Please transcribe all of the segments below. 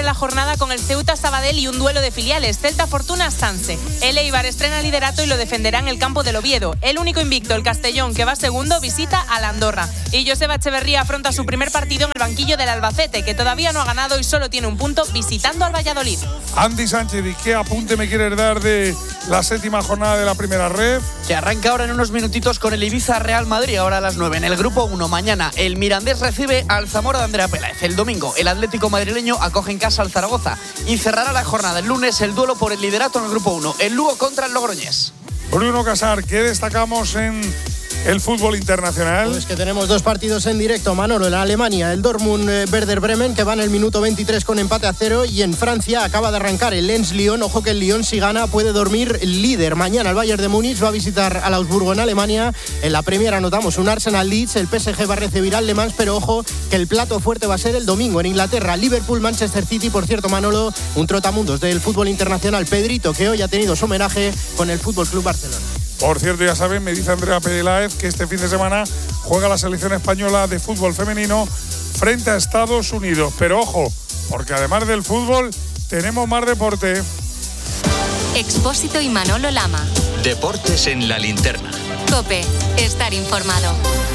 la jornada con el Ceuta Sabadell y un duelo de filiales, Celta Fortuna Sanse. El Eibar estrena liderato y lo defenderá en el campo del Oviedo. El único invicto, el Castellón, que va segundo, visita a la Andorra. Y Joseba Echeverría afronta su primer partido en el banquillo del Albacete, que todavía no ha ganado y solo tiene un punto visitando al Valladolid. Andy Sánchez, ¿y qué apunte me quieres dar de la séptima jornada de la primera red? Que arranca ahora en unos minutitos con el Ibiza Real Madrid, ahora a las 9 en el grupo 1. Mañana el Mirandés recibe al Zamora de Andrea Peláez. El domingo el Atlético madrileño acoge en casa al Zaragoza. Y cerrará la jornada el lunes el duelo por el liderato en el grupo 1. El Lugo contra el Logroñés. Bruno Casar, ¿qué destacamos en el fútbol internacional? Pues que tenemos dos partidos en directo, Manolo. En Alemania, el Dortmund Werder Bremen, que va en el minuto 23 con empate a 0. Y en Francia acaba de arrancar el Lens-Lyon. Ojo que el Lyon, si gana, puede dormir líder. Mañana el Bayern de Múnich va a visitar al Augsburgo en Alemania. En la Premier anotamos un Arsenal-Leeds. El PSG va a recibir al Le Mans, pero ojo que el plato fuerte va a ser el domingo en Inglaterra. Liverpool-Manchester City. Por cierto, Manolo, un trotamundos del fútbol internacional, Pedrito, que hoy ha tenido su homenaje con el FC Barcelona. Por cierto, ya saben, me dice Andrea Peláez que este fin de semana juega la selección española de fútbol femenino frente a Estados Unidos. Pero ojo, porque además del fútbol tenemos más deporte. Expósito y Manolo Lama. Deportes en la linterna. COPE, estar informado.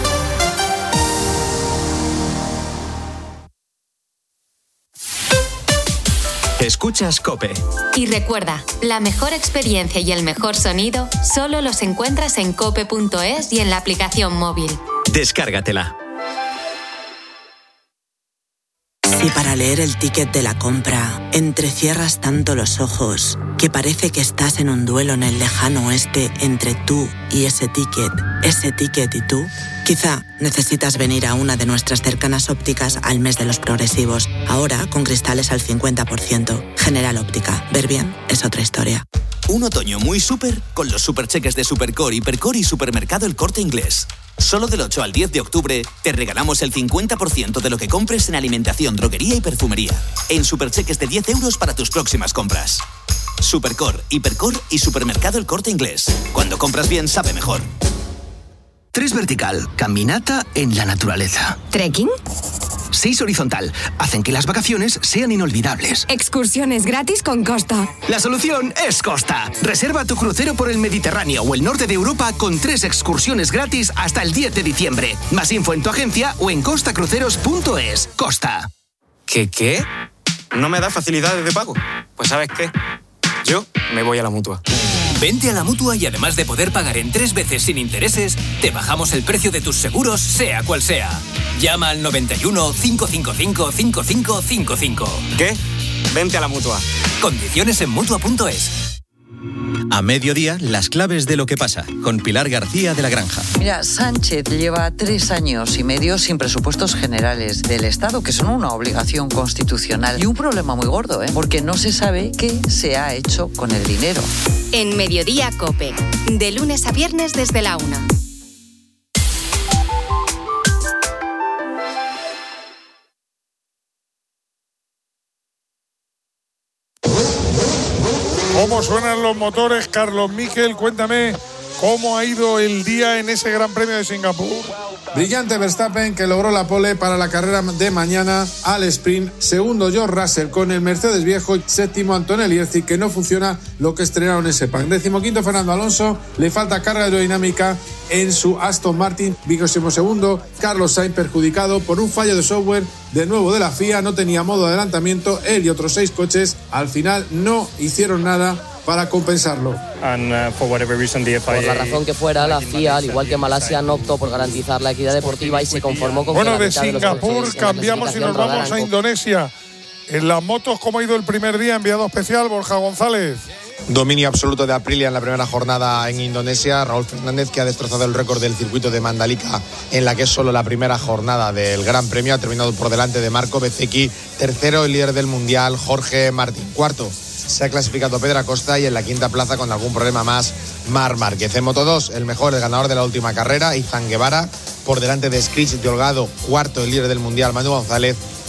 Escuchas COPE. Y recuerda, la mejor experiencia y el mejor sonido solo los encuentras en cope.es y en la aplicación móvil. Descárgatela. Si para leer el ticket de la compra entrecierras tanto los ojos que parece que estás en un duelo en el lejano oeste entre tú y ese ticket y tú, quizá necesitas venir a una de nuestras cercanas ópticas al mes de los progresivos. Ahora con cristales al 50%. General Óptica. Ver bien es otra historia. Un otoño muy súper con los supercheques de Supercore, Hipercore y Supermercado El Corte Inglés. Solo del 8 al 10 de octubre te regalamos el 50% de lo que compres en alimentación, droguería y perfumería. En supercheques de 10 euros para tus próximas compras. Supercore, Hipercore y Supermercado El Corte Inglés. Cuando compras bien, sabe mejor. 3 vertical, caminata en la naturaleza. ¿Trekking? 6 horizontal, hacen que las vacaciones sean inolvidables. Excursiones gratis con Costa. La solución es Costa. Reserva tu crucero por el Mediterráneo o el norte de Europa con 3 excursiones gratis hasta el 10 de diciembre. Más info en tu agencia o en costacruceros.es. Costa. ¿Qué? ¿No me da facilidades de pago? Pues ¿sabes qué? Yo me voy a la Mutua. Vente a la Mutua y además de poder pagar en 3 veces sin intereses, te bajamos el precio de tus seguros, sea cual sea. Llama al 91 555 5555. ¿Qué? Vente a la Mutua. Condiciones en Mutua.es. A mediodía, las claves de lo que pasa, con Pilar García de la Granja. Mira, Sánchez lleva 3 años y medio sin presupuestos generales del Estado, que son una obligación constitucional. Y un problema muy gordo, porque no se sabe qué se ha hecho con el dinero. En Mediodía COPE, de lunes a viernes desde la 1. ¿Cómo suenan los motores, Carlos Miquel? Cuéntame cómo ha ido el día en ese Gran Premio de Singapur. Brillante Verstappen, que logró la pole para la carrera de mañana al sprint. Segundo George Russell con el Mercedes viejo. Séptimo Antonelli Erzi, que no funciona lo que estrenaron en Sepang. 15º Fernando Alonso, le falta carga aerodinámica en su Aston Martin. 22º Carlos Sainz, perjudicado por un fallo de software de nuevo de la FIA. No tenía modo de adelantamiento. Él y otros 6 coches al final no hicieron nada para compensarlo. Por la razón que fuera, la FIA, al igual que Malasia, no optó por garantizar la equidad deportiva y se conformó con de Singapur cambiamos y nos vamos a Indonesia. En las motos, ¿cómo ha ido el primer día? Enviado especial, Borja González. Dominio absoluto de Aprilia en la primera jornada en Indonesia. Raúl Fernández, que ha destrozado el récord del circuito de Mandalika en la que es solo la primera jornada del Gran Premio. Ha terminado por delante de Marco Bezzecchi. Tercero, el líder del Mundial, Jorge Martín. Cuarto, se ha clasificado Pedro Acosta, y en la quinta plaza, con algún problema más, Marc Márquez. En Moto2, el ganador de la última carrera, Izan Guevara, por delante de Scrich de Holgado. Cuarto, el líder del Mundial, Manu González.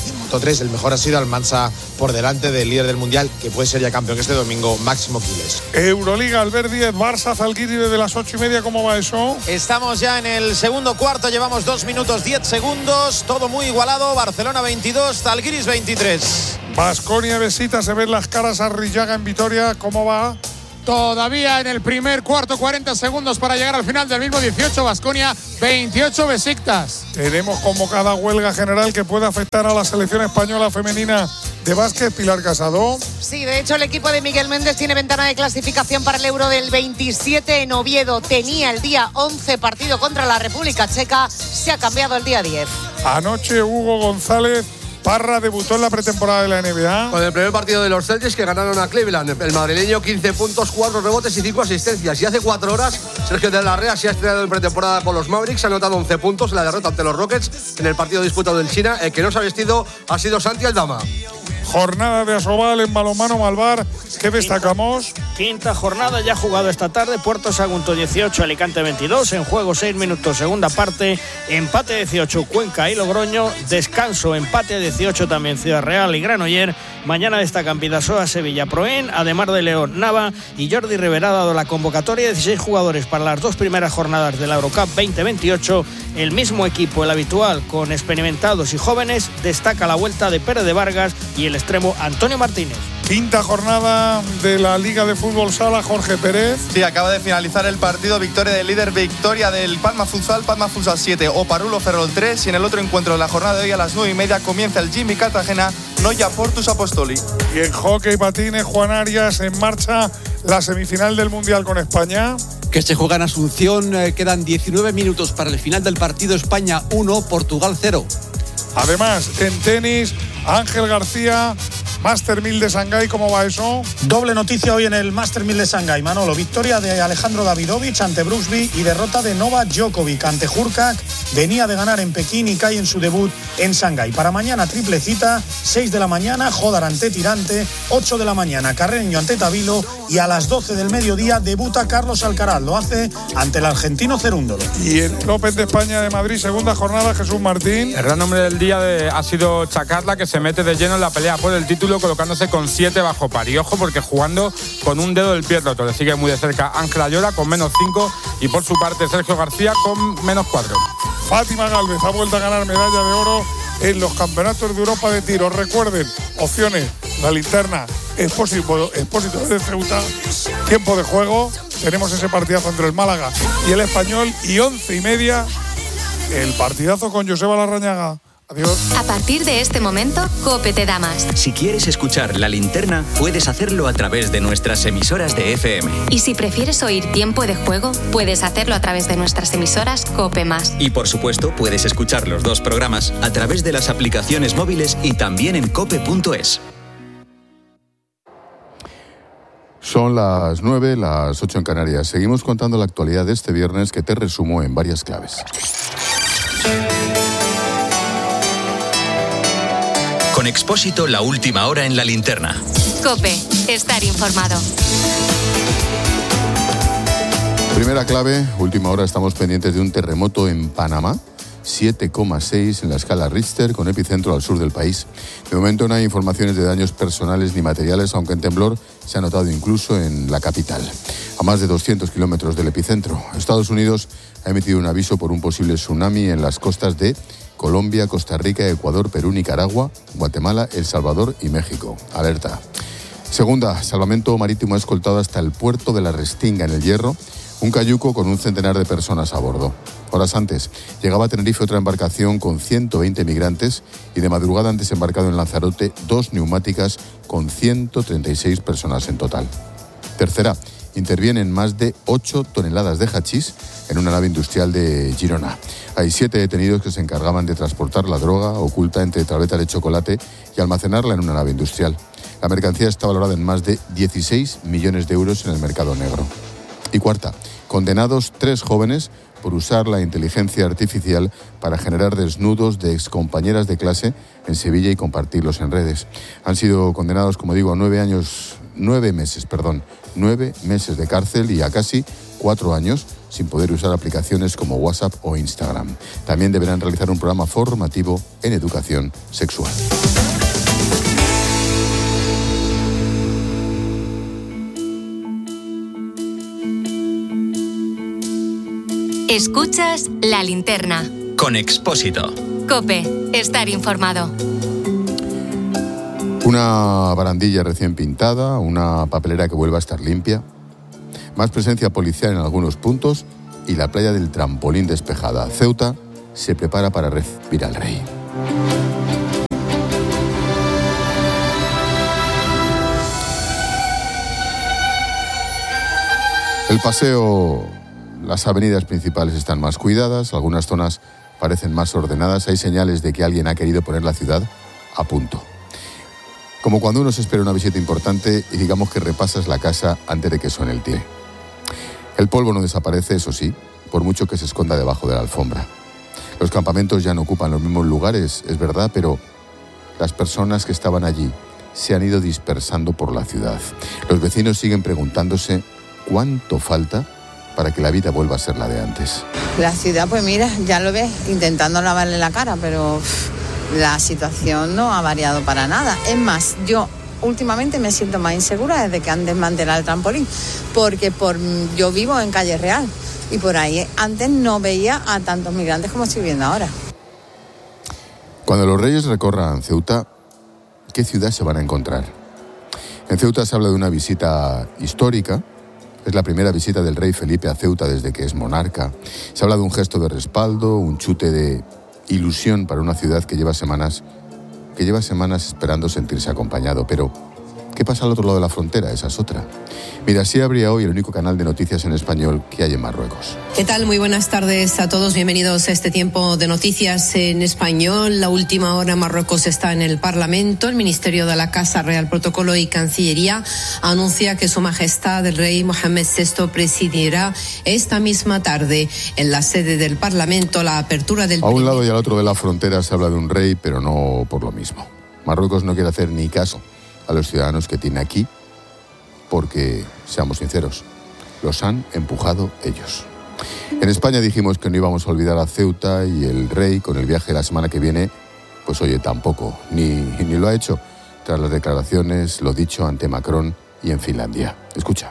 Moto3 el mejor ha sido Almansa por delante del líder del Mundial, que puede ser ya campeón este domingo, Máximo Quiles. Euroliga, Albert Díez, Barça, Zalgiris desde las 8:30, ¿cómo va eso? Estamos ya en el segundo cuarto, llevamos 2 minutos 10 segundos, todo muy igualado, Barcelona 22, Zalgiris 23. Baskonia, Besita, se ven las caras a Arrillaga en Vitoria, ¿cómo va? Todavía en el primer cuarto, 40 segundos para llegar al final del mismo 18, Baskonia 28, Besiktas. Tenemos convocada huelga general que puede afectar a la selección española femenina de básquet. Pilar Casado. Sí, de hecho el equipo de Miguel Méndez tiene ventana de clasificación para el Euro del 27 en Oviedo. Tenía el día 11 partido contra la República Checa, se ha cambiado el día 10. Anoche Hugo González Parra debutó en la pretemporada de la NBA. Con el primer partido de los Celtics que ganaron a Cleveland. El madrileño 15 puntos, 4 rebotes y 5 asistencias. Y hace 4 horas Sergio de la Rea se ha estrenado en pretemporada con los Mavericks. Ha anotado 11 puntos en la derrota ante los Rockets en el partido disputado en China. El que no se ha vestido ha sido Santi Aldama. Jornada de Asobal en balonmano Malvar. ¿Qué destacamos? Quinta jornada ya jugado esta tarde. Puerto Sagunto 18, Alicante 22. En juego 6 minutos, segunda parte. Empate 18, Cuenca y Logroño. Descanso, empate 18 también Ciudad Real y Granoller. Mañana destacan Vidasoa, Sevilla, Proen, Ademar de León, Nava y Jordi Rivera ha dado la convocatoria. 16 jugadores para las 2 primeras jornadas de la Eurocup 2028. El mismo equipo, el habitual, con experimentados y jóvenes. Destaca la vuelta de Pérez de Vargas y el extremo Antonio Martínez. Quinta jornada de la Liga de Fútbol Sala, Jorge Pérez. Sí, acaba de finalizar el partido, victoria del líder, victoria del Palma Futsal 7, Oparulo Ferrol 3, y en el otro encuentro de la jornada de hoy a las 9:30 comienza el Jimmy Cartagena, Noia Portus Apostoli. Y en hockey patines, Juan Arias, en marcha la semifinal del Mundial con España. Que se juega en Asunción, quedan 19 minutos para el final del partido. España 1, Portugal 0. Además, en tenis, Ángel García, Master 1000 de Shanghái, ¿cómo va eso? Doble noticia hoy en el Master 1000 de Shanghái, Manolo. Victoria de Alejandro Davidovich ante Brooksby y derrota de Novak Djokovic ante Hurkacz. Venía de ganar en Pekín y cae en su debut en Shanghái. Para mañana, triple cita, 6 de la mañana, Jodar ante Tirante, 8 de la mañana, Carreño ante Tavilo y a las 12 del mediodía debuta Carlos Alcaraz. Lo hace ante el argentino Cerúndolo. Y en el Open de España de Madrid, segunda jornada, Jesús Martín. El gran nombre del día ha sido Chacarla, que se mete de lleno en la pelea por el título, colocándose con 7 bajo par. Y ojo, porque jugando con un dedo del pie roto. Le sigue muy de cerca Ángel Ayora con -5 y por su parte Sergio García con -4. Fátima Gálvez ha vuelto a ganar medalla de oro en los campeonatos de Europa de tiro. Recuerden, opciones, la linterna, Expósito de Ceuta, tiempo de juego. Tenemos ese partidazo entre el Málaga y el Español, y 11:30 el partidazo con Joseba Larrañaga. Adiós. A partir de este momento, COPE te da más. Si quieres escuchar La Linterna, puedes hacerlo a través de nuestras emisoras de FM. Y si prefieres oír tiempo de juego, puedes hacerlo a través de nuestras emisoras COPE+. Y por supuesto, puedes escuchar los 2 programas a través de las aplicaciones móviles y también en cope.es. Son las 9, las 8 en Canarias. Seguimos contando la actualidad de este viernes, que te resumo en varias claves. Con Expósito, la última hora en La Linterna. COPE, estar informado. Primera clave, última hora, estamos pendientes de un terremoto en Panamá. 7,6 en la escala Richter, con epicentro al sur del país. De momento no hay informaciones de daños personales ni materiales, aunque el temblor se ha notado incluso en la capital, a más de 200 kilómetros del epicentro. Estados Unidos ha emitido un aviso por un posible tsunami en las costas de Colombia, Costa Rica, Ecuador, Perú, Nicaragua, Guatemala, El Salvador y México. Alerta. Segunda, salvamento marítimo escoltado hasta el puerto de La Restinga, en El Hierro, un cayuco con un centenar de personas a bordo. Horas antes, llegaba a Tenerife otra embarcación con 120 migrantes y de madrugada han desembarcado en Lanzarote 2 neumáticas con 136 personas en total. Tercera, intervienen más de 8 toneladas de hachís en una nave industrial de Girona. Hay 7 detenidos que se encargaban de transportar la droga oculta entre tabletas de chocolate y almacenarla en una nave industrial. La mercancía está valorada en más de 16 millones de euros en el mercado negro. Y cuarta, condenados 3 jóvenes por usar la inteligencia artificial para generar desnudos de excompañeras de clase en Sevilla y compartirlos en redes. Han sido condenados, como digo, a 9 meses de cárcel y a casi 4 años, sin poder usar aplicaciones como WhatsApp o Instagram. También deberán realizar un programa formativo en educación sexual. Escuchas La Linterna. Con Expósito. COPE. Estar informado. Una barandilla recién pintada, una papelera que vuelva a estar limpia, más presencia policial en algunos puntos y la playa del Trampolín despejada. Ceuta se prepara para recibir al rey. El paseo, las avenidas principales están más cuidadas, algunas zonas parecen más ordenadas, hay señales de que alguien ha querido poner la ciudad a punto. Como cuando uno se espera una visita importante y digamos que repasas la casa antes de que suene el timbre. El polvo no desaparece, eso sí, por mucho que se esconda debajo de la alfombra. Los campamentos ya no ocupan los mismos lugares, es verdad, pero las personas que estaban allí se han ido dispersando por la ciudad. Los vecinos siguen preguntándose cuánto falta para que la vida vuelva a ser la de antes. La ciudad, pues mira, ya lo ves, intentando lavarle la cara, pero la situación no ha variado para nada. Es más, yo últimamente me siento más insegura desde que han desmantelado el trampolín, porque yo vivo en Calle Real y por ahí antes no veía a tantos migrantes como estoy viendo ahora. Cuando los reyes recorran Ceuta, ¿qué ciudad se van a encontrar? En Ceuta se habla de una visita histórica. Es la primera visita del rey Felipe a Ceuta desde que es monarca. Se habla de un gesto de respaldo, un chute de ilusión para una ciudad que lleva semanas esperando sentirse acompañado. Pero, ¿qué pasa al otro lado de la frontera? Esa es otra. Mira, así abría hoy el único canal de noticias en español que hay en Marruecos. ¿Qué tal? Muy buenas tardes a todos. Bienvenidos a este tiempo de noticias en español. La última hora Marruecos está en el Parlamento. El Ministerio de la Casa Real, Protocolo y Cancillería anuncia que Su Majestad el Rey Mohammed VI presidirá esta misma tarde en la sede del Parlamento la apertura del... A un lado y al otro de la frontera se habla de un rey, pero no por lo mismo. Marruecos no quiere hacer ni caso a los ciudadanos que tiene aquí, porque, seamos sinceros, los han empujado ellos. En España dijimos que no íbamos a olvidar a Ceuta y el rey con el viaje la semana que viene, pues oye, tampoco, ni lo ha hecho, tras las declaraciones, lo dicho ante Macron y en Finlandia. Escucha.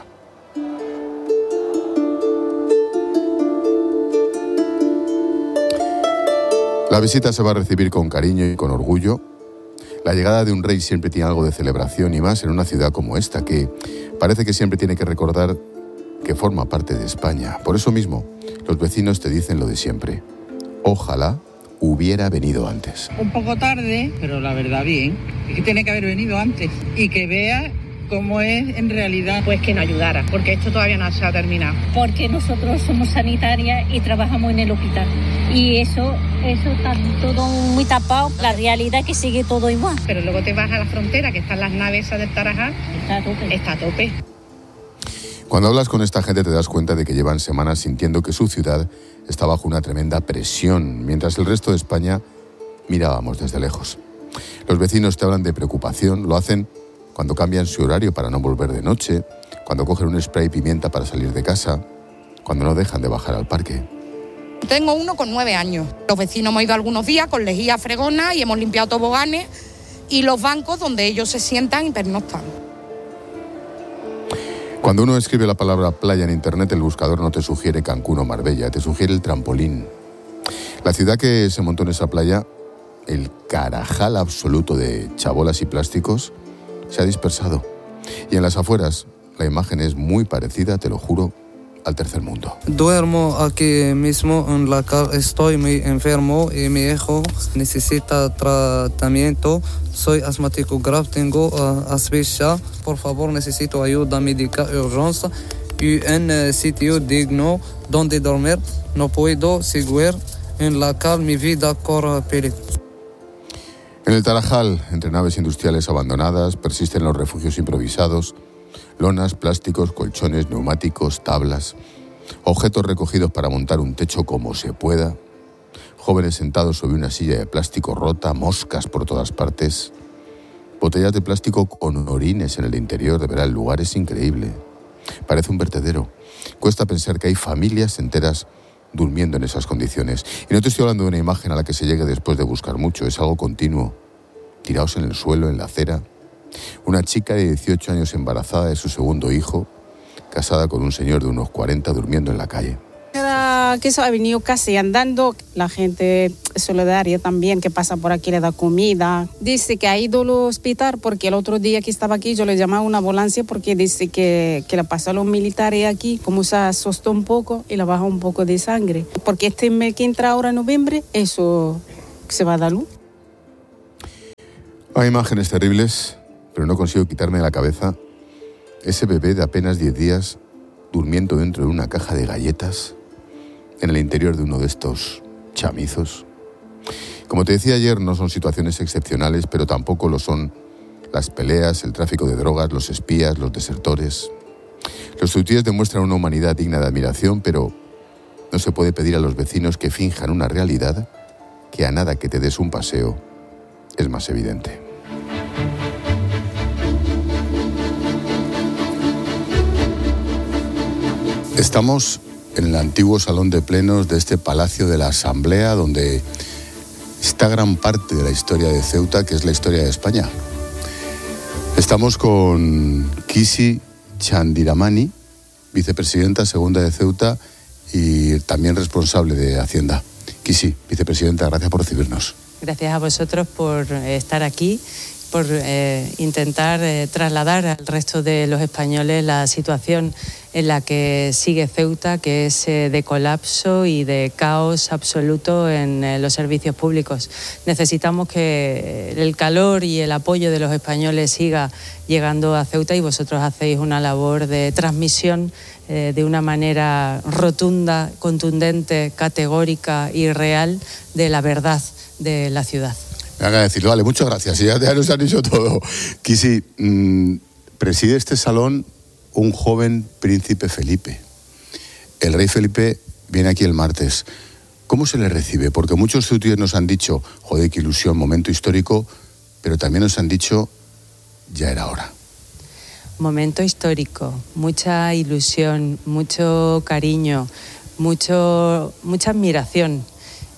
La visita se va a recibir con cariño y con orgullo. La llegada de un rey siempre tiene algo de celebración y más en una ciudad como esta, que parece que siempre tiene que recordar que forma parte de España. Por eso mismo, los vecinos te dicen lo de siempre. Ojalá hubiera venido antes. Un poco tarde, pero la verdad bien. Es que tiene que haber venido antes y que vea cómo es en realidad. Pues que nos ayudara, porque esto todavía no se ha terminado. Porque nosotros somos sanitarias y trabajamos en el hospital. Y eso está todo muy tapado. La realidad es que sigue todo igual. Pero luego te vas a la frontera, que están las naves esas del Tarajá. Está a tope. Cuando hablas con esta gente te das cuenta de que llevan semanas sintiendo que su ciudad está bajo una tremenda presión, mientras el resto de España mirábamos desde lejos. Los vecinos te hablan de preocupación, lo hacen cuando cambian su horario para no volver de noche, cuando cogen un spray pimienta para salir de casa, cuando no dejan de bajar al parque. Tengo uno con 9 años. Los vecinos hemos ido algunos días con lejía fregona y hemos limpiado toboganes y los bancos donde ellos se sientan y pernoctan. Cuando uno escribe la palabra playa en internet, el buscador no te sugiere Cancún o Marbella, te sugiere el Trampolín. La ciudad que se montó en esa playa, el carajal absoluto de chabolas y plásticos, se ha dispersado. Y en las afueras, la imagen es muy parecida, te lo juro, al tercer mundo. Duermo aquí mismo en la calle, estoy muy enfermo y mi hijo necesita tratamiento. Soy asmático grave, tengo asfixia. Por favor, necesito ayuda médica urgente y un sitio digno donde dormir. No puedo seguir en la calle, mi vida corre peligro. En el Tarajal, entre naves industriales abandonadas, persisten los refugios improvisados, lonas, plásticos, colchones, neumáticos, tablas, objetos recogidos para montar un techo como se pueda, jóvenes sentados sobre una silla de plástico rota, moscas por todas partes, botellas de plástico con orines en el interior. De verdad, el lugar es increíble. Parece un vertedero. Cuesta pensar que hay familias enteras durmiendo en esas condiciones. Y no te estoy hablando de una imagen a la que se llegue después de buscar mucho, es algo continuo. Tirados en el suelo, en la acera. Una chica de 18 años embarazada de su segundo hijo, casada con un señor de unos 40 durmiendo en la calle. Que eso ha venido casi andando, la gente solidaria también que pasa por aquí le da comida. Dice que ha ido al hospital porque el otro día que estaba aquí yo le llamaba a una ambulancia porque dice que le pasó a los militares aquí, como se asustó un poco y le bajó un poco de sangre. Porque este mes que entra ahora en noviembre, eso se va a dar luz. Hay imágenes terribles, pero no consigo quitarme de la cabeza ese bebé de apenas 10 días durmiendo dentro de una caja de galletas en el interior de uno de estos chamizos. Como te decía ayer, no son situaciones excepcionales, pero tampoco lo son las peleas, el tráfico de drogas, los espías, los desertores. Los ceutíes demuestran una humanidad digna de admiración, pero no se puede pedir a los vecinos que finjan una realidad que a nada que te des un paseo es más evidente. Estamos en el antiguo salón de plenos de este Palacio de la Asamblea, donde está gran parte de la historia de Ceuta, que es la historia de España. Estamos con Kisi Chandiramani, vicepresidenta segunda de Ceuta y también responsable de Hacienda. Kisi, vicepresidenta, gracias por recibirnos. Gracias a vosotros por estar aquí, por intentar trasladar al resto de los españoles la situación en la que sigue Ceuta, que es de colapso y de caos absoluto en los servicios públicos. Necesitamos que el calor y el apoyo de los españoles siga llegando a Ceuta y vosotros hacéis una labor de transmisión de una manera rotunda, contundente, categórica y real de la verdad de la ciudad. Me hagan decirlo, vale, muchas gracias, ya nos han dicho todo. Kisi, preside este salón un joven príncipe Felipe. El rey Felipe viene aquí el martes. ¿Cómo se le recibe? Porque muchos ceutíes nos han dicho, joder, qué ilusión, momento histórico, pero también nos han dicho, ya era hora. Momento histórico, mucha ilusión, mucho cariño, mucha admiración.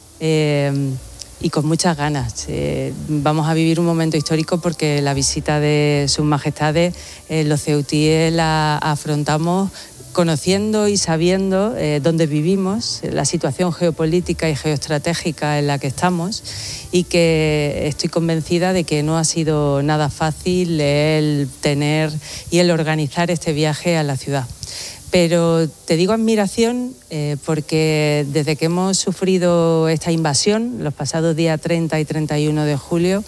Y con muchas ganas. Vamos a vivir un momento histórico porque la visita de sus majestades, los ceutíes la afrontamos conociendo y sabiendo dónde vivimos, la situación geopolítica y geoestratégica en la que estamos y que estoy convencida de que no ha sido nada fácil el tener y el organizar este viaje a la ciudad. Pero te digo admiración porque desde que hemos sufrido esta invasión, los pasados días 30 y 31 de julio,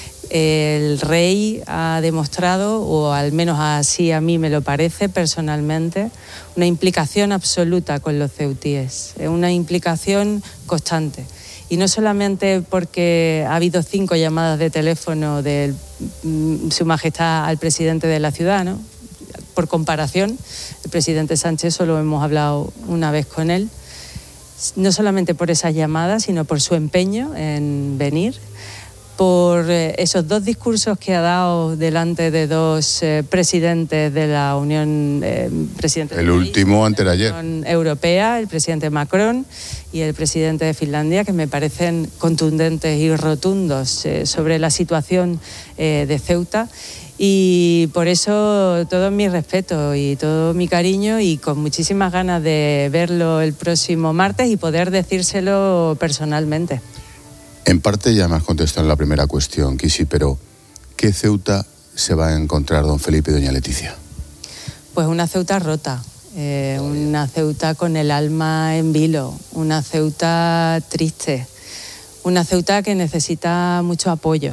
el rey ha demostrado, o al menos así a mí me lo parece personalmente, una implicación absoluta con los ceutíes, una implicación constante. Y no solamente porque ha habido 5 llamadas de teléfono de Su Majestad al presidente de la ciudad, ¿no? Por comparación, el presidente Sánchez solo hemos hablado una vez con él, no solamente por esas llamadas, sino por su empeño en venir, por esos 2 discursos que ha dado delante de 2 presidentes de la Unión, el último antes de ayer, Unión Europea, el presidente Macron y el presidente de Finlandia, que me parecen contundentes y rotundos sobre la situación de Ceuta. Y por eso todo mi respeto y todo mi cariño y con muchísimas ganas de verlo el próximo martes y poder decírselo personalmente. En parte ya me has contestado en la primera cuestión, Kisi, pero ¿qué Ceuta se va a encontrar don Felipe y doña Leticia? Pues una Ceuta rota, una Ceuta con el alma en vilo, una Ceuta triste, una Ceuta que necesita mucho apoyo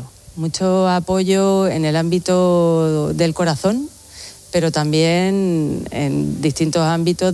en el ámbito del corazón, pero también en distintos ámbitos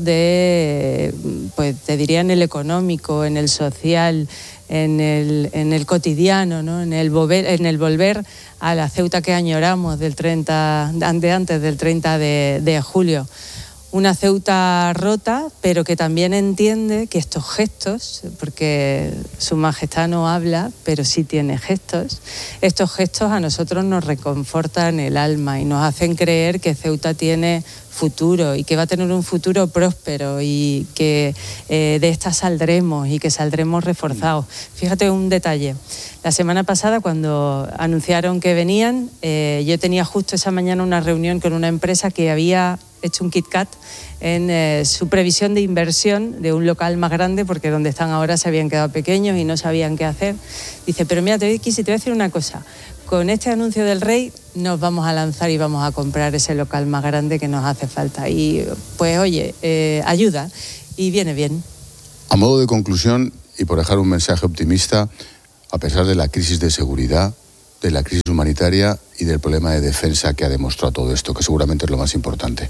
pues te diría en el económico, en el social, en el cotidiano, ¿no? en el volver a la Ceuta que añoramos antes del 30 de julio. una Ceuta rota, pero que también entiende que estos gestos, porque Su Majestad no habla, pero sí tiene gestos, estos gestos a nosotros nos reconfortan el alma y nos hacen creer que Ceuta tiene futuro y que va a tener un futuro próspero y que de esta saldremos y que saldremos reforzados. Fíjate un detalle. La semana pasada, cuando anunciaron que venían, yo tenía justo esa mañana una reunión con una empresa que había hecho un KitKat en su previsión de inversión de un local más grande, porque donde están ahora se habían quedado pequeños y no sabían qué hacer. Dice, pero mira, te voy a decir una cosa. Con este anuncio del rey nos vamos a lanzar y vamos a comprar ese local más grande que nos hace falta. Y pues oye, ayuda y viene bien. A modo de conclusión, y por dejar un mensaje optimista, a pesar de la crisis de seguridad, de la crisis humanitaria y del problema de defensa que ha demostrado todo esto, que seguramente es lo más importante.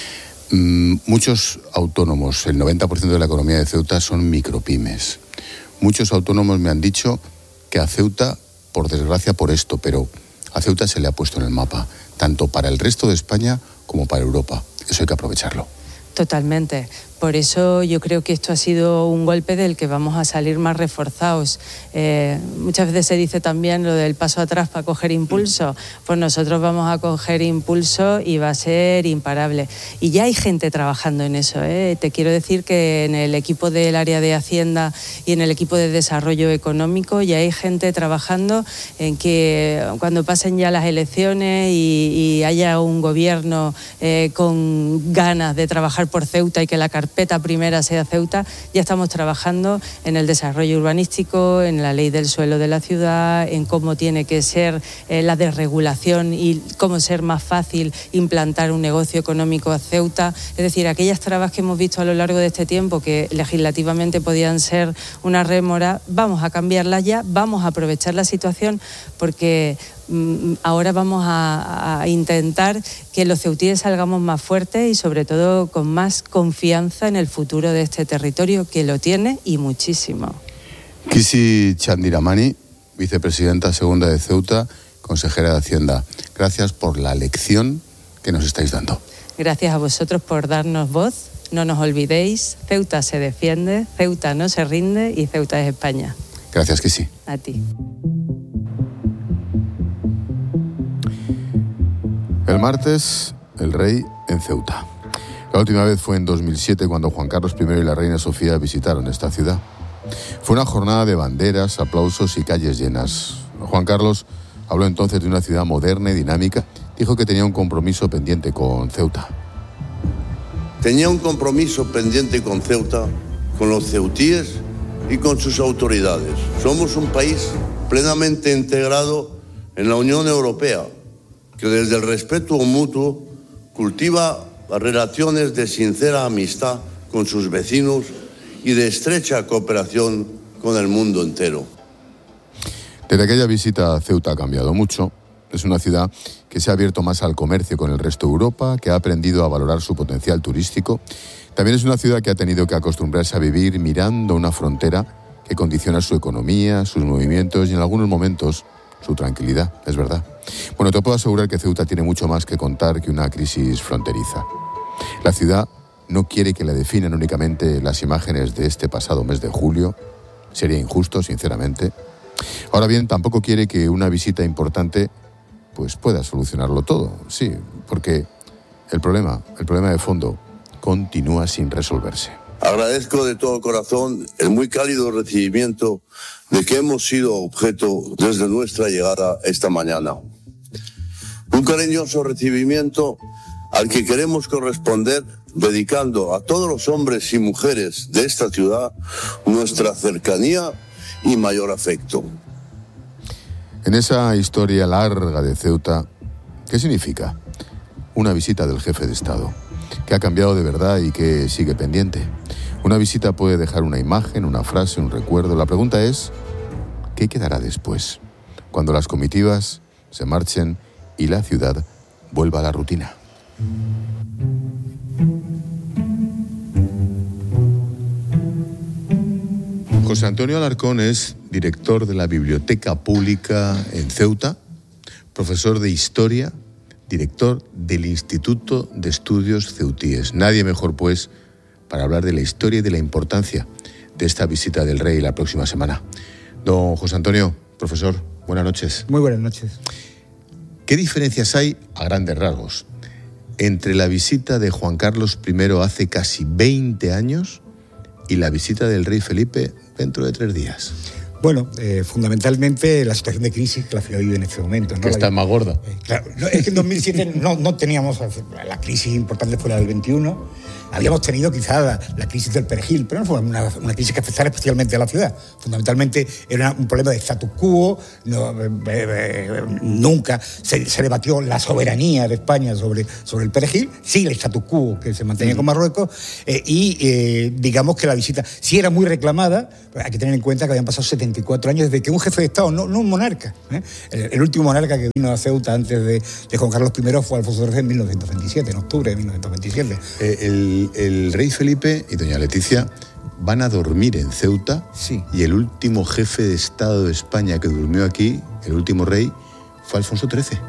Muchos autónomos, el 90% de la economía de Ceuta son micropymes. Muchos autónomos me han dicho que a Ceuta, por desgracia por esto, pero a Ceuta se le ha puesto en el mapa, tanto para el resto de España como para Europa. Eso hay que aprovecharlo. Totalmente. Por eso yo creo que esto ha sido un golpe del que vamos a salir más reforzados. Muchas veces se dice también lo del paso atrás para coger impulso. Pues nosotros vamos a coger impulso y va a ser imparable. Y ya hay gente trabajando en eso, ¿eh? Te quiero decir que en el equipo del área de Hacienda y en el equipo de Desarrollo Económico ya hay gente trabajando en que cuando pasen ya las elecciones y haya un gobierno con ganas de trabajar por Ceuta y que la carpeta primera sea Ceuta, ya estamos trabajando en el desarrollo urbanístico, en la ley del suelo de la ciudad, en cómo tiene que ser la desregulación y cómo ser más fácil implantar un negocio económico a Ceuta. Es decir, aquellas trabas que hemos visto a lo largo de este tiempo que legislativamente podían ser una rémora, vamos a cambiarlas ya, vamos a aprovechar la situación porque ahora vamos a intentar que los ceutíes salgamos más fuertes y sobre todo con más confianza en el futuro de este territorio, que lo tiene y muchísimo. Kisi Chandiramani, vicepresidenta segunda de Ceuta, consejera de Hacienda. Gracias por la lección que nos estáis dando. Gracias a vosotros por darnos voz. No nos olvidéis, Ceuta se defiende, Ceuta no se rinde y Ceuta es España. Gracias, Kisi. A ti. El martes, el rey en Ceuta. La última vez fue en 2007 cuando Juan Carlos I y la reina Sofía visitaron esta ciudad. Fue una jornada de banderas, aplausos y calles llenas. Juan Carlos habló entonces de una ciudad moderna y dinámica. Dijo que tenía un compromiso pendiente con Ceuta. Tenía un compromiso pendiente con Ceuta, con los ceutíes y con sus autoridades. Somos un país plenamente integrado en la Unión Europea, que desde el respeto mutuo cultiva relaciones de sincera amistad con sus vecinos y de estrecha cooperación con el mundo entero. Desde aquella visita a Ceuta ha cambiado mucho. Es una ciudad que se ha abierto más al comercio con el resto de Europa, que ha aprendido a valorar su potencial turístico. También es una ciudad que ha tenido que acostumbrarse a vivir mirando una frontera que condiciona su economía, sus movimientos y en algunos momentos su tranquilidad, es verdad. Bueno, te puedo asegurar que Ceuta tiene mucho más que contar que una crisis fronteriza. La ciudad no quiere que la definan únicamente las imágenes de este pasado mes de julio. Sería injusto, sinceramente. Ahora bien, tampoco quiere que una visita importante pues pueda solucionarlo todo. Sí, porque el problema de fondo continúa sin resolverse. Agradezco de todo corazón el muy cálido recibimiento de que hemos sido objeto desde nuestra llegada esta mañana. Un cariñoso recibimiento al que queremos corresponder dedicando a todos los hombres y mujeres de esta ciudad nuestra cercanía y mayor afecto. En esa historia larga de Ceuta, ¿qué significa? Una visita del jefe de Estado, que ha cambiado de verdad y que sigue pendiente. Una visita puede dejar una imagen, una frase, un recuerdo. La pregunta es, ¿qué quedará después? Cuando las comitivas se marchen y la ciudad vuelva a la rutina. José Antonio Alarcón es director de la Biblioteca Pública en Ceuta, profesor de Historia, director del Instituto de Estudios Ceutíes. Nadie mejor, pues, para hablar de la historia y de la importancia de esta visita del rey la próxima semana. Don José Antonio, profesor, buenas noches. Muy buenas noches. ¿Qué diferencias hay, a grandes rasgos, entre la visita de Juan Carlos I hace casi 20 años y la visita del rey Felipe dentro de 3 días? Bueno, fundamentalmente la situación de crisis que la ciudad vive en este momento, ¿no? Que está más gorda. Claro, es que en 2007 no teníamos la crisis importante fuera del 21. Habíamos tenido quizá la crisis del perejil, pero no fue una crisis que afectara especialmente a la ciudad. Fundamentalmente era un problema de status quo. Nunca se debatió la soberanía de España sobre el perejil. Sí, el status quo que se mantenía con Marruecos. Digamos que la visita sí era muy reclamada. Hay que tener en cuenta que habían pasado 74 años desde que un jefe de Estado, no un monarca. El último monarca que vino a Ceuta antes de Juan Carlos I fue Alfonso XIII en 1927, en octubre de 1927. El rey Felipe y doña Leticia van a dormir en Ceuta. Sí. Y el último jefe de Estado de España que durmió aquí, el último rey, fue Alfonso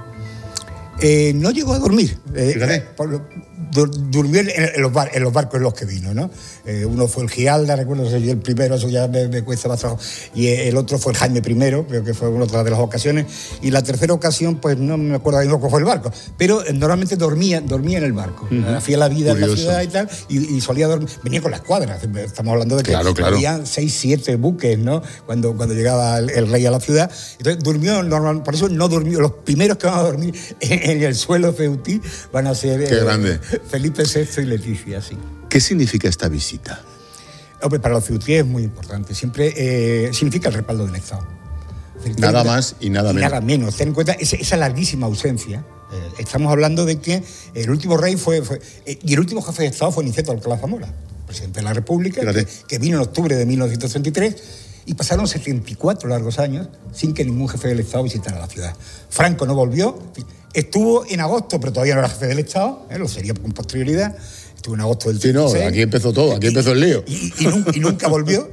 XIII. No llegó a dormir. Fíjate. Durmió en los barcos en los que vino, ¿no? Uno fue el Giralda, recuerdo, soy el primero, eso ya me cuesta más trabajo. Y el otro fue el Jaime I, creo que fue otra de las ocasiones. Y la tercera ocasión, pues no me acuerdo de cuál fue el barco. Pero normalmente dormía en el barco. Hacía la vida Curioso. en la ciudad y tal, y solía dormir. Venía con la escuadra. Estamos hablando de que había 6-7 buques, ¿no? Cuando llegaba el rey a la ciudad. Entonces durmió normal, por eso no durmió. Los primeros que van a dormir en el suelo ceutí van a ser... Qué grande. Felipe VI y Leticia, sí. ¿Qué significa esta visita? Hombre, para los ceutíes es muy importante. Siempre significa el respaldo del Estado. Nada más y nada menos. Nada menos. Ten en cuenta esa larguísima ausencia. Estamos hablando de que el último rey y el último jefe de Estado fue Niceto Alcalá Zamora, presidente de la República, que vino en octubre de 1933, y pasaron 74 largos años sin que ningún jefe del Estado visitara la ciudad. Franco no volvió. Estuvo en agosto, pero todavía no era jefe del Estado, lo sería con posterioridad. Estuvo en agosto del 36. Sí, no, aquí empezó todo, aquí empezó el lío. Y nunca volvió.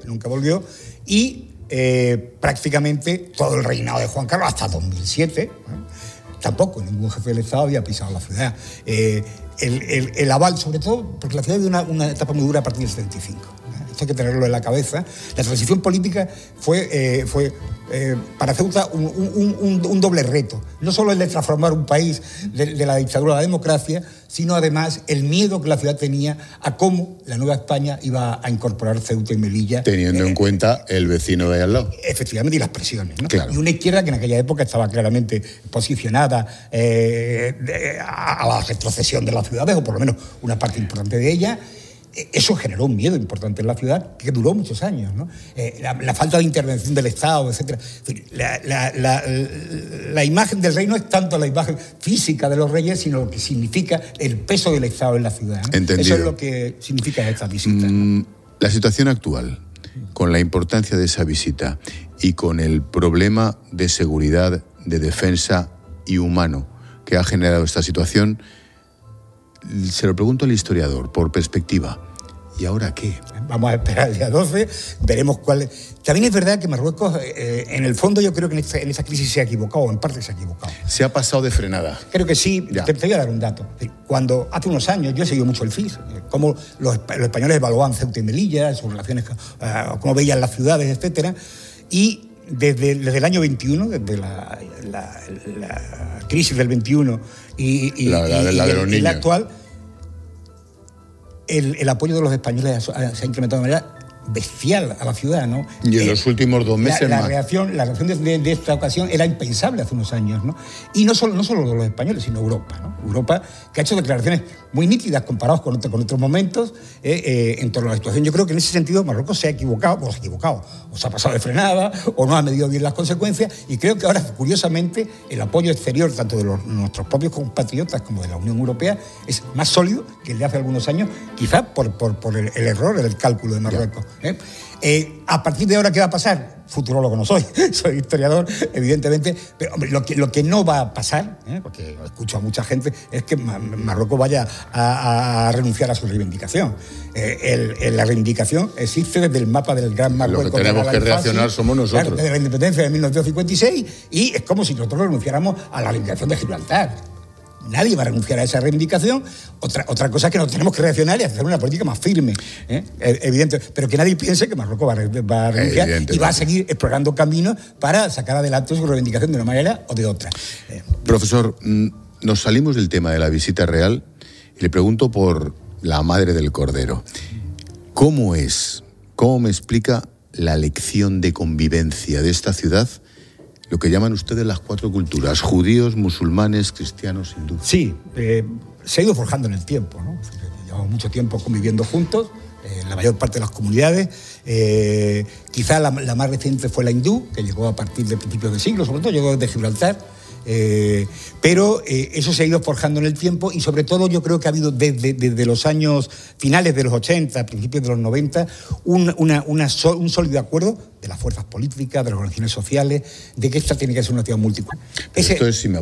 Y prácticamente todo el reinado de Juan Carlos, hasta 2007, tampoco ningún jefe del Estado había pisado la ciudad. El aval, sobre todo, porque la ciudad vive una etapa muy dura a partir del 75. Esto hay que tenerlo en la cabeza. La transición política fue para Ceuta un doble reto. No solo el de transformar un país de la dictadura a la democracia, sino además el miedo que la ciudad tenía a cómo la nueva España iba a incorporar Ceuta y Melilla. Teniendo en cuenta el vecino de ahí al lado. Efectivamente, y las presiones, ¿no? Claro. Y una izquierda que en aquella época estaba claramente posicionada a la retrocesión de las ciudades, o por lo menos una parte importante de ella. Eso generó un miedo importante en la ciudad que duró muchos años, ¿no? La falta de intervención del Estado, etc. La imagen del rey no es tanto la imagen física de los reyes, sino lo que significa el peso del Estado en la ciudad, ¿no? Entendido. Eso es lo que significa esta visita, ¿no? La situación actual, con la importancia de esa visita y con el problema de seguridad, de defensa y humano que ha generado esta situación, se lo pregunto al historiador, por perspectiva. ¿Y ahora qué? Vamos a esperar el día 12, veremos cuál es. También es verdad que Marruecos, en el fondo, yo creo que en esta crisis se ha equivocado, en parte se ha equivocado. Se ha pasado de frenada. Creo que sí. Te voy a dar un dato. Cuando hace unos años, yo he seguido mucho el FIS, cómo los españoles evaluaban Ceuta y Melilla, sus relaciones, cómo veían las ciudades, etcétera, y desde el año 21, desde la crisis del 21 y la actual, el apoyo de los españoles se ha incrementado de manera bestial a la ciudad, ¿no? Y en los últimos 2 meses la más. reacción de esta ocasión era impensable hace unos años, ¿no? Y no solo de los españoles, sino Europa, ¿no? Europa, que ha hecho declaraciones muy nítidas comparados con otros momentos en torno a la situación. Yo creo que en ese sentido Marruecos se ha equivocado, o se ha pasado de frenada, o no ha medido bien las consecuencias, y creo que ahora, curiosamente, el apoyo exterior, tanto de nuestros propios compatriotas como de la Unión Europea, es más sólido que el de hace algunos años, quizás por el error del cálculo de Marruecos. A partir de ahora, ¿qué va a pasar? Futurólogo no soy historiador, evidentemente, pero hombre, lo que no va a pasar, porque escucho a mucha gente, es que Marruecos vaya a renunciar a su reivindicación. La reivindicación existe desde el mapa del Gran Marruecos. Lo que tenemos que reaccionar somos nosotros. Desde la independencia de 1956, y es como si nosotros renunciáramos a la reivindicación de Gibraltar. Nadie va a renunciar a esa reivindicación. Otra cosa es que nos tenemos que reaccionar y hacer una política más firme, evidente. Pero que nadie piense que Marruecos va a renunciar y va a seguir explorando caminos para sacar adelante su reivindicación de una manera o de otra. Profesor, nos salimos del tema de la visita real y le pregunto por la Madre del Cordero. ¿Cómo me explica la lección de convivencia de esta ciudad, lo que llaman ustedes las 4 culturas, judíos, musulmanes, cristianos, hindúes? Sí, se ha ido forjando en el tiempo, ¿no? Llevamos mucho tiempo conviviendo juntos, la mayor parte de las comunidades. Quizá la más reciente fue la hindú, que llegó a partir de principios del siglo, sobre todo llegó desde Gibraltar. Pero eso se ha ido forjando en el tiempo y sobre todo yo creo que ha habido desde los años finales de los 80, principios de los 90, un sólido acuerdo de las fuerzas políticas, de las organizaciones sociales, de que esta tiene que ser una ciudad multicultural. Esto es, si me